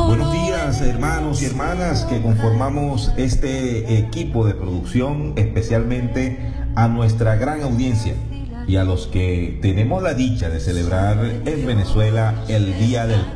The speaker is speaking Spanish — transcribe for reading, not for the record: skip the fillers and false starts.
Buenos días, hermanos y hermanas que conformamos este equipo de producción, especialmente a nuestra gran audiencia y a los que tenemos la dicha de celebrar en Venezuela el Día del